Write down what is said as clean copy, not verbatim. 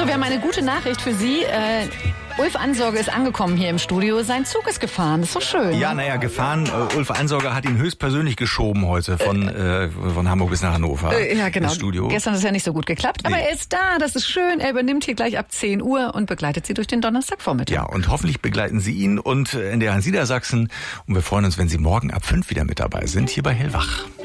So, wir haben eine gute Nachricht für Sie. Ulf Ansorge ist angekommen hier im Studio. Sein Zug ist gefahren. Das ist so schön. Ja, gefahren. Ulf Ansorge hat ihn höchstpersönlich geschoben heute von Hamburg bis nach Hannover. Ja, genau. Ins Studio. Gestern ist ja nicht so gut geklappt. Aber er ist da. Das ist schön. Er übernimmt hier gleich ab 10 Uhr und begleitet Sie durch den Donnerstagvormittag. Ja, und hoffentlich begleiten Sie ihn und NDR in Niedersachsen. Und wir freuen uns, wenn Sie morgen ab 5 wieder mit dabei sind, hier bei Hellwach.